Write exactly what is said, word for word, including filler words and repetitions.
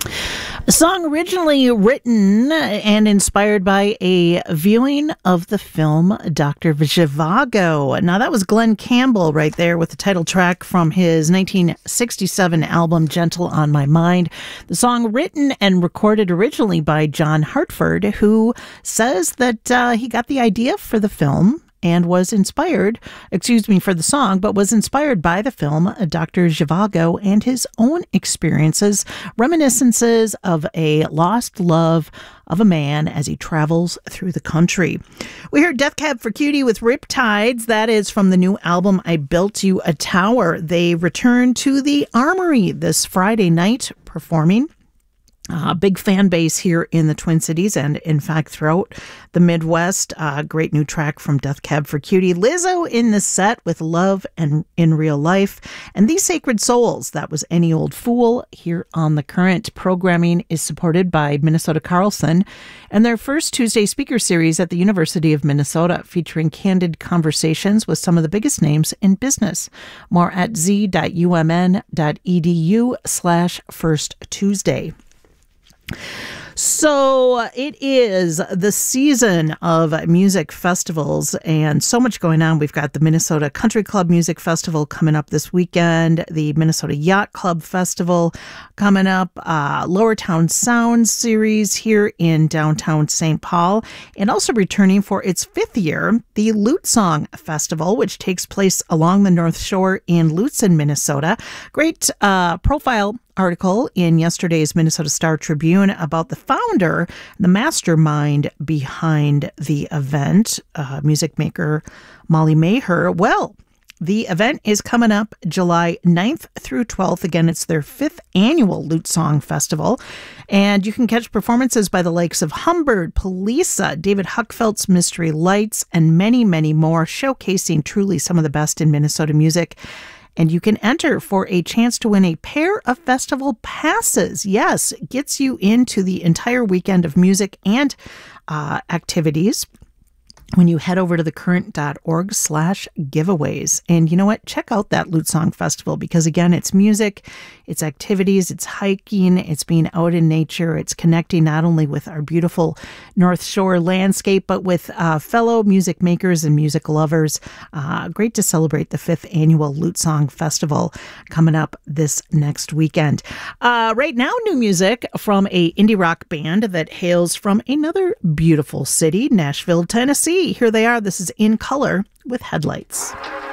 A song originally written and inspired by a viewing of the film Doctor Zhivago. Now, that was Glenn Campbell right there with the title track from his nineteen sixty-seven album Gentle on My Mind. The song written and recorded originally by John Hartford, who says that uh, he got the idea for the film and was inspired, excuse me, for the song, but was inspired by the film Doctor Zhivago and his own experiences, reminiscences of a lost love of a man as he travels through the country. We heard Death Cab for Cutie with Riptides. That is from the new album I Built You a Tower. They return to the Armory this Friday night performing. A uh, big fan base here in the Twin Cities and, in fact, throughout the Midwest. Uh, great new track from Death Cab for Cutie. Lizzo in the set with Love and In Real Life. And These Sacred Souls, that was Any Old Fool here on The Current. Programming is supported by Minnesota Carlson and their first Tuesday speaker series at the University of Minnesota, featuring candid conversations with some of the biggest names in business. More at z.umn.edu slash first Tuesday. So it is the season of music festivals and so much going on. We've got the Minnesota Country Club Music Festival coming up this weekend, the Minnesota Yacht Club Festival coming up, uh, Lower Town Sound Series here in downtown Saint Paul, and also returning for its fifth year, the Lute Song Festival, which takes place along the North Shore in Lutsen, Minnesota. Great uh, profile article in yesterday's Minnesota Star Tribune about the founder, the mastermind behind the event, uh, music maker Molly Maher. Well, the event is coming up July ninth through twelfth. Again, it's their fifth annual Lute Song Festival. And you can catch performances by the likes of Humbird, Polisa, David Huckfeldt's Mystery Lights, and many, many more, showcasing truly some of the best in Minnesota music. And you can enter for a chance to win a pair of festival passes. Yes, gets you into the entire weekend of music and uh, activities when you head over to thecurrent.org slash giveaways. And you know what? Check out that Lute Song Festival because, again, it's music, it's activities, it's hiking, it's being out in nature, it's connecting not only with our beautiful North Shore landscape, but with uh, fellow music makers and music lovers. Uh, great to celebrate the fifth annual Lute Song Festival coming up this next weekend. Uh, right now, new music from a indie rock band that hails from another beautiful city, Nashville, Tennessee. Here they are. This is In Color with Headlights.